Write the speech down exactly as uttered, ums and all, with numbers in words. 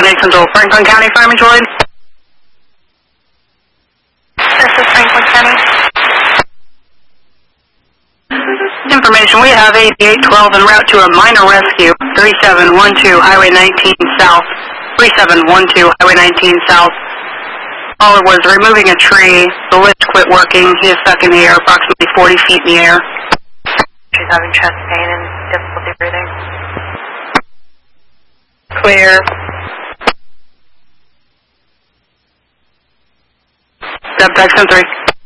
seven eight Central Franklin County Fire Mutual Aid. This is Franklin County. Information, we have eighty-eight twelve en route to a minor rescue, three seven one two Highway nineteen South, three seven one two Highway nineteen South. Caller was removing a tree, the lift quit working, he is stuck in the air, approximately forty feet in the air. She's having chest pain and difficulty breathing. Clear. Dub Tex ten three.